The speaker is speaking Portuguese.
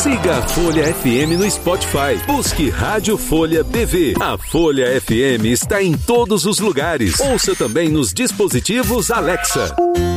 Siga a Folha FM no Spotify. Busque Rádio Folha BV. A Folha FM está em todos os lugares. Ouça também nos dispositivos Alexa.